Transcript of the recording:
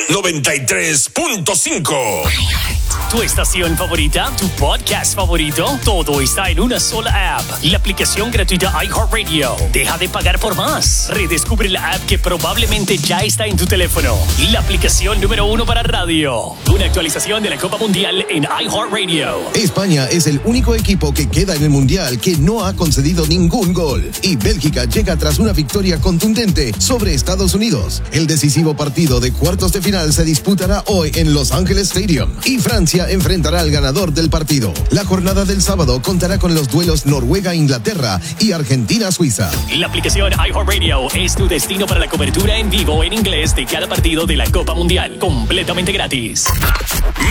93.5. Tu estación favorita, tu podcast favorito, todo está en una sola app. La aplicación gratuita iHeartRadio. Deja de pagar por más. Redescubre la app que probablemente ya está en tu teléfono. La aplicación número 1 para radio. Una actualización de la Copa Mundial en iHeartRadio. España es el único equipo que queda en el Mundial que no ha concedido ningún gol. Y Bélgica llega tras una victoria contundente sobre Estados Unidos. El decisivo partido de cuartos de final se disputará hoy en Los Ángeles Stadium. Y Francia enfrentará al ganador del partido. La jornada del sábado contará con los duelos Noruega-Inglaterra y Argentina-Suiza. La aplicación iHeartRadio es tu destino para la cobertura en vivo en inglés de cada partido de la Copa Mundial, completamente gratis.